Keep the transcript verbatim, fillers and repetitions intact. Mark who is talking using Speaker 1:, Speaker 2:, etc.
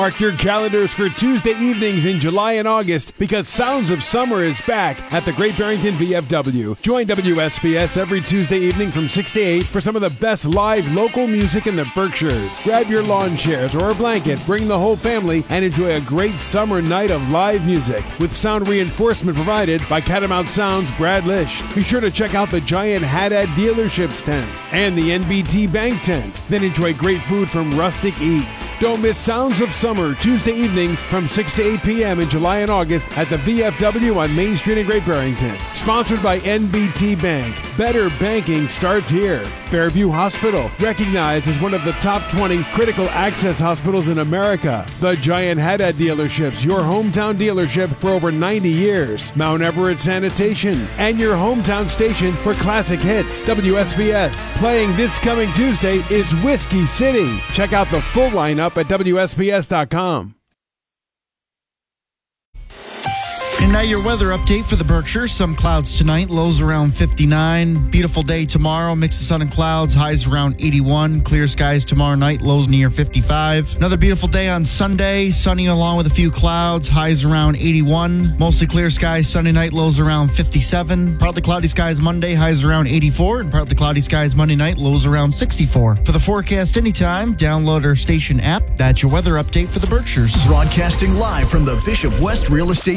Speaker 1: Mark your calendars for Tuesday evenings in July and August because Sounds of Summer is back at the Great Barrington V F W. Join W S B S every Tuesday evening from six to eight for some of the best live local music in the Berkshires. Grab your lawn chairs or a blanket, bring the whole family, and enjoy a great summer night of live music with sound reinforcement provided by Catamount Sound's Brad Lish. Be sure to check out the Giant Haddad Dealerships tent and the N B T Bank tent. Then enjoy great food from Rustic Eats. Don't miss Sounds of Summer Tuesday evenings from six to eight p.m. in July and August at the V F W on Main Street in Great Barrington. Sponsored by N B T Bank. Better banking starts here. Fairview Hospital, recognized as one of the top twenty critical access hospitals in America. The Giant Haddad Dealerships, your hometown dealership for over ninety years. Mount Everett Sanitation, and your hometown station for classic hits. W S B S. Playing this coming Tuesday is Whiskey City. Check out the full lineup at W S B S dot com.
Speaker 2: And now your weather update for the Berkshires. Some clouds tonight, lows around fifty-nine. Beautiful day tomorrow, mix of sun and clouds, highs around eighty-one. Clear skies tomorrow night, lows near fifty-five. Another beautiful day on Sunday, sunny along with a few clouds, highs around eighty-one. Mostly clear skies Sunday night, lows around fifty-seven. Partly cloudy skies Monday, highs around eighty-four. And partly cloudy skies Monday night, lows around sixty-four. For the forecast anytime, download our station app. That's your weather update for the Berkshires.
Speaker 3: Broadcasting live from the Bishop West Real Estate